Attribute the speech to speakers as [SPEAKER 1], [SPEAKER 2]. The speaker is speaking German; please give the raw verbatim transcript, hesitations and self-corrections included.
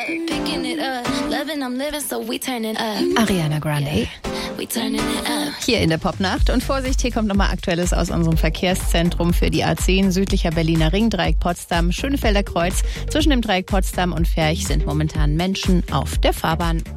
[SPEAKER 1] picking it up, loving I'm living, so we turning up.
[SPEAKER 2] Ariana Grande.
[SPEAKER 1] We turning it up.
[SPEAKER 2] Hier in der Popnacht. Und Vorsicht, hier kommt nochmal Aktuelles aus unserem Verkehrszentrum für die A zehn, südlicher Berliner Ring, Dreieck Potsdam, Schönefelder Kreuz. Zwischen dem Dreieck Potsdam und Ferch sind momentan Menschen auf der Fahrbahn.